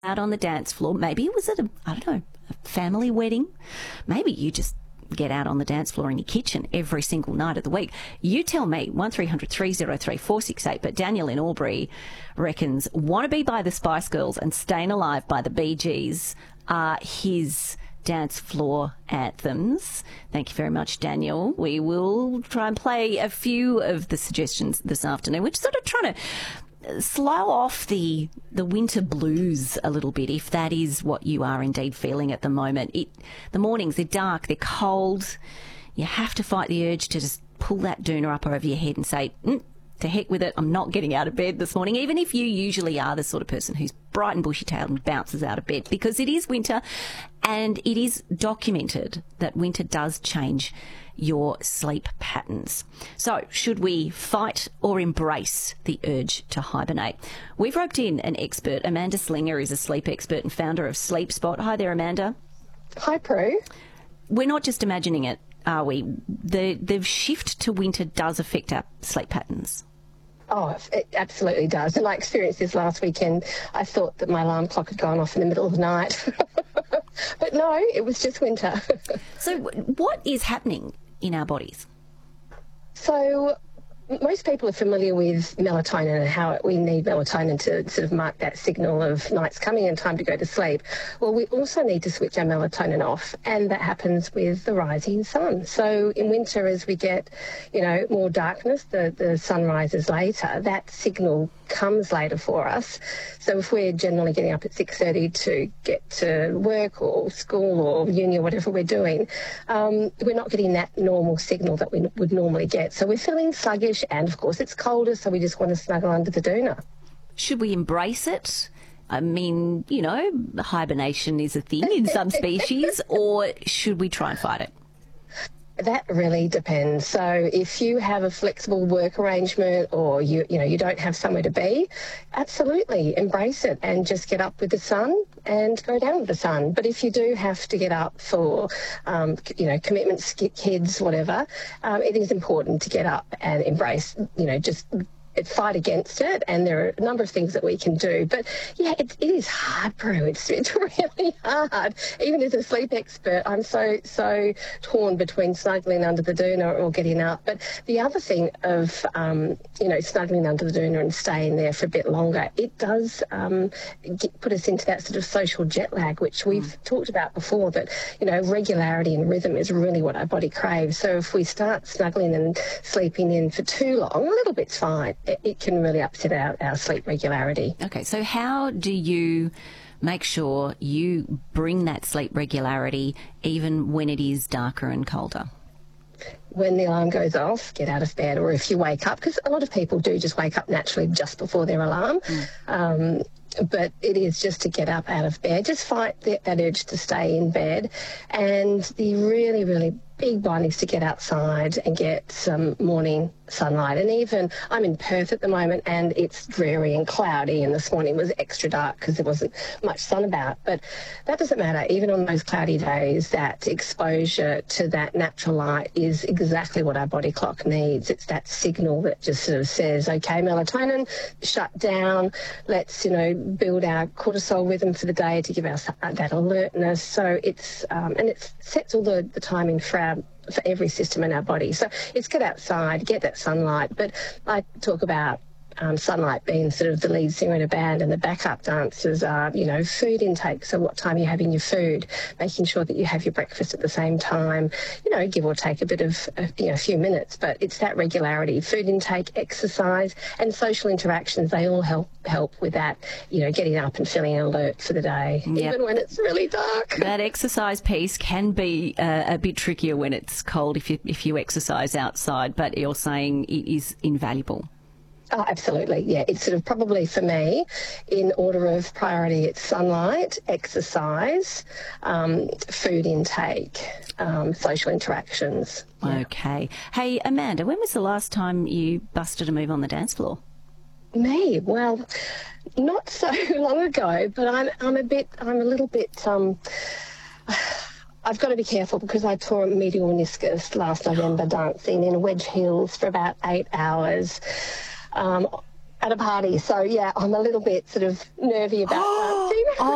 out on the dance floor. Maybe it was at I don't know, a family wedding. Maybe you just get out on the dance floor in your kitchen every single night of the week. You tell me, 1300 303 468. But Daniel in Albury reckons Wanna Be by the Spice Girls and Staying Alive by the Bee Gees are his dance floor anthems. Thank you very much, Daniel. We will try and play a few of the suggestions this afternoon. We're just sort of trying to slow off the winter blues a little bit, if that is what you are indeed feeling at the moment. The mornings, they're dark, they're cold. You have to fight the urge to just pull that doona up over your head and say, to heck with it, I'm not getting out of bed this morning, even if you usually are the sort of person who's bright and bushy-tailed and bounces out of bed, because it is winter and it is documented that winter does change your sleep patterns. So should we fight or embrace the urge to hibernate? We've roped in an expert. Amanda Slinger is a sleep expert and founder of Sleep Spot. Hi there, Amanda. Hi, Prue. We're not just imagining it, are we? The shift to winter does affect our sleep patterns. Oh, it absolutely does. And I experienced this last weekend. I thought that my alarm clock had gone off in the middle of the night. But no, it was just winter. So what is happening in our bodies? So most people are familiar with melatonin and how we need melatonin to sort of mark that signal of night's coming and time to go to sleep. Well, we also need to switch our melatonin off, and that happens with the rising sun. So in winter, as we get, more darkness, the sun rises later, that signal comes later for us. So if we're generally getting up at 6:30 to get to work or school or uni or whatever we're doing, we're not getting that normal signal that we would normally get. So we're feeling sluggish, and of course it's colder, so we just want to snuggle under the doona. Should we embrace it? I mean, hibernation is a thing in some species, or should we try and fight it? That really depends. So if you have a flexible work arrangement, or you don't have somewhere to be, absolutely embrace it and just get up with the sun and go down with the sun. But if you do have to get up for, commitments, kids, whatever, it is important to get up and embrace, just fight against it, and there are a number of things that we can do. But yeah, it is hard, Prue. It's really hard. Even as a sleep expert, I'm so torn between snuggling under the doona or getting up. But the other thing of snuggling under the doona and staying there for a bit longer, it does put us into that sort of social jet lag, which we've talked about before. That regularity and rhythm is really what our body craves. So if we start snuggling and sleeping in for too long, a little bit's fine. It can really upset our sleep regularity. Okay, so how do you make sure you bring that sleep regularity even when it is darker and colder? When the alarm goes off, get out of bed, or if you wake up, because a lot of people do just wake up naturally just before their alarm. But it is just to get up out of bed. Just fight that urge to stay in bed. And the really, really big one is to get outside and get some morning sunlight. And even I'm in Perth at the moment, and it's dreary and cloudy, and this morning was extra dark because there wasn't much sun about. But that doesn't matter. Even on those cloudy days, that exposure to that natural light is exactly what our body clock needs. It's that signal that just sort of says, okay, melatonin, shut down. Let's, build our cortisol rhythm for the day to give us that alertness. So it's, and it sets all the timing for every system in our body. So it's get outside, get that sunlight. But I talk about sunlight being sort of the lead singer in a band, and the backup dancers are, food intake. So what time you're having your food, making sure that you have your breakfast at the same time, give or take a bit of, a few minutes. But it's that regularity, food intake, exercise, and social interactions. They all help with that, getting up and feeling alert for the day, even when it's really dark. That exercise piece can be a bit trickier when it's cold if you exercise outside, but you're saying it is invaluable. Oh, absolutely, yeah. It's sort of probably for me, in order of priority, it's sunlight, exercise, food intake, social interactions. Yeah. Okay. Hey, Amanda, when was the last time you busted a move on the dance floor? Me? Well, not so long ago, but I'm a little bit. I've got to be careful because I tore a medial meniscus last November dancing in wedge heels for about 8 hours. At a party. So, yeah, I'm a little bit sort of nervy about dancing.